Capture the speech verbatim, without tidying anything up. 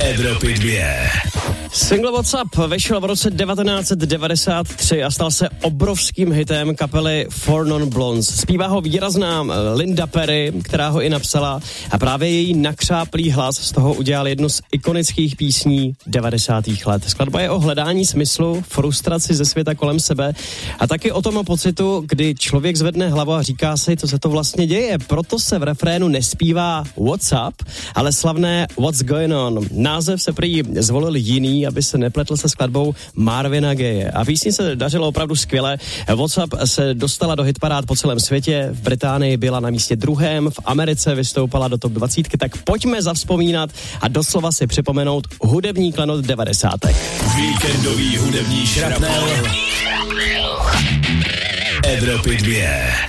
Evropy dvě. Single WhatsApp vyšel v roce devatenáct set devadesát tři a stal se obrovským hitem kapely Four Non Blondes. Zpívá ho výrazná Linda Perry, která ho i napsala, a právě její nakřáplý hlas z toho udělal jednu z ikonických písní devadesátých let. Skladba je o hledání smyslu, frustraci ze světa kolem sebe a taky o tom pocitu, kdy člověk zvedne hlavu a říká si, co se to vlastně děje. Proto se v refrénu nespívá WhatsApp, ale slavné What's Going On. Název se prý zvolil jiný, aby se nepletl se skladbou Marvina Gaye. A písni se dařilo opravdu skvěle. WhatsApp se dostala do hitparád po celém světě, v Británii byla na místě druhém, v Americe vystoupala do top dvacítky, tak pojďme zavzpomínat a doslova si připomenout hudební klenot devadesátek. Víkendový hudební šrapnel Evropy dvě.